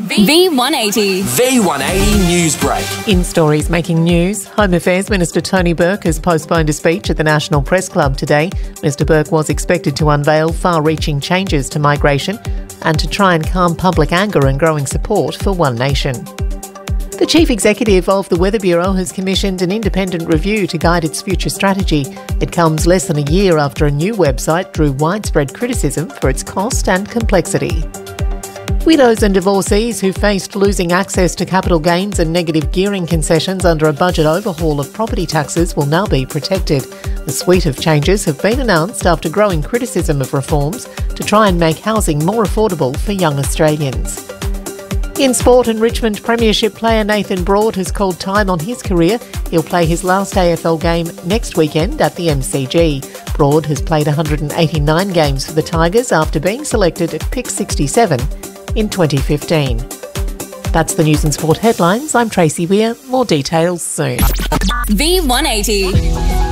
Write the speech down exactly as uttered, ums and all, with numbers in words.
V one eighty. V one eighty Newsbreak. In stories making news, Home Affairs Minister Tony Burke has postponed a speech at the National Press Club today. Mr Burke was expected to unveil far-reaching changes to migration and to try and calm public anger and growing support for One Nation. The Chief Executive of the Weather Bureau has commissioned an independent review to guide its future strategy. It comes less than a year after a new website drew widespread criticism for its cost and complexity. Widows and divorcees who faced losing access to capital gains and negative gearing concessions under a budget overhaul of property taxes will now be protected. A suite of changes have been announced after growing criticism of reforms to try and make housing more affordable for young Australians. In sport, and Richmond Premiership player Nathan Broad has called time on his career. He'll play his last A F L game next weekend at the M C G. Broad has played one hundred eighty-nine games for the Tigers after being selected at pick sixty-seven in twenty fifteen. That's the news and sport headlines. I'm Tracy Weir. More details soon. V one eighty.